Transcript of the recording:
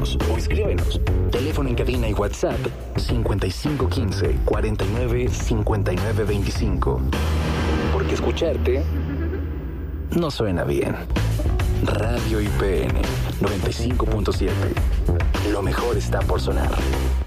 Llámanos o escríbenos. Teléfono en cabina y WhatsApp 5515 49 59 25. Porque escucharte no suena bien. Radio IPN 95.7. Lo mejor está por sonar.